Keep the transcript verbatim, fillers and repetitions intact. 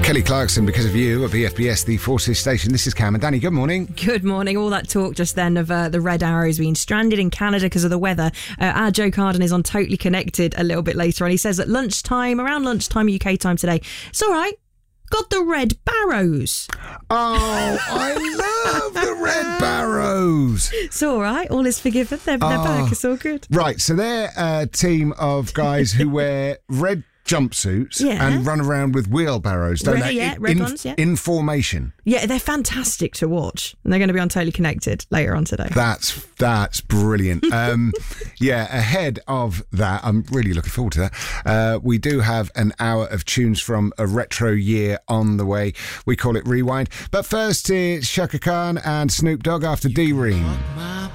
Kelly Clarkson, Because of You, at B F B S, the Forces station. This is Cam and Danny. Good morning. Good morning. All that talk just then of uh, the red arrows being stranded in Canada because of the weather. Uh, our Joe Carden is on Totally Connected a little bit later on. He says at lunchtime, around lunchtime U K time today, it's all right. Got the red barrows. Oh, I love the red barrows. It's all right. All is forgiven. They're, they're Oh. back. It's all good. Right, so they're a team of guys who wear red jumpsuits Yeah. and run around with wheelbarrows, don't Red- they? yeah, in, red in, ones, yeah. in formation. Yeah, they're fantastic to watch. And they're going to be on Totally Connected later on today. That's that's brilliant. Um, yeah, ahead of that, I'm really looking forward to that. Uh, we do have an hour of tunes from a retro year on the way. We call it Rewind. But first, it's Shaka Khan and Snoop Dogg after D-Ream. My